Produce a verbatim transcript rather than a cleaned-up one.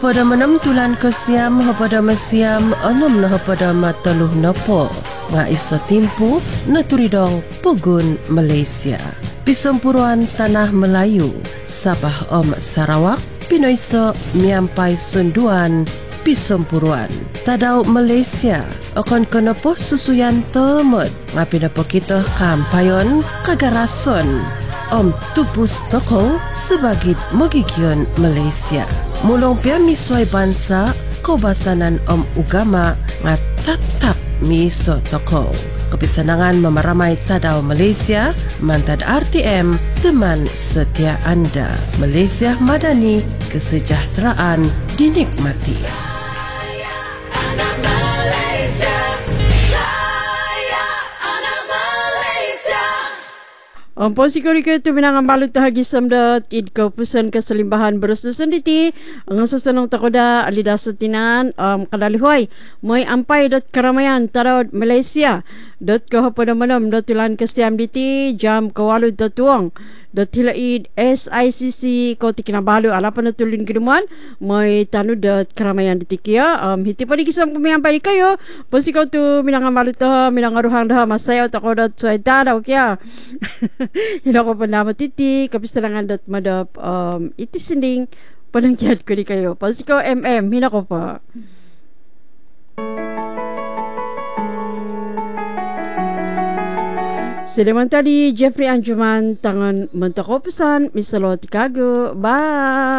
Pada menam tulan ke siam pada mesiam enam nah pada mataluh napo nga iso timpu naturidong pogun Malaysia. Pisempuruan Tanah Melayu Sabah Om Sarawak pinoiso miampai sunduan pisempuruan tadau Malaysia akan kena pos susuyan temut nga pinapo kita kampayon kagarason Om Tupus Toko sebagai Mogigyon Malaysia. Mulong pia misway bansa kaubasanan Om Ugama nga tatap miso toko. Kepisanangan memaramai tadau Malaysia mantad R T M teman setia anda. Malaysia Madani, kesejahteraan dinikmati. Ang posiko-riko ito binangang balut tahagi samdat id kaupusan keselimbahan bersusun diti ang susunong takoda alida setinan um, kadalihoy moy ampai dot keramaian tarot Malaysia dot kahapada manam dot tulan kesiam diti jam kawalu dot tuang dot hilaid S I C C koti kinabalu alapan natulin kiduman moy tanu dot keramaian diti kia um, hiti pa di kisam kumiampai kayo posiko tu binangang balut taha binangaruhang daha masayaw takoda suaita daw kia Hina ko pa naman titi, kapistalangan dat madap um, iti sinding panangkiat ko di kayo. Pasiko M M, hina ko pa. Siliman tadi, Jeffrey Anjuman, tangan mentok pesan, Misalo Tikago. Bye!